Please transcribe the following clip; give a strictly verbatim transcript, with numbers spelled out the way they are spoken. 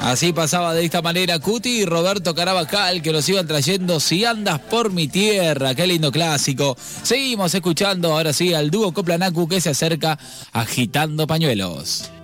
Así pasaba de esta manera Cuti y Roberto Carabajal, que nos iban trayendo Si andas por mi tierra. Qué lindo clásico. Seguimos escuchando ahora sí al dúo Coplanacu, que se acerca agitando pañuelos.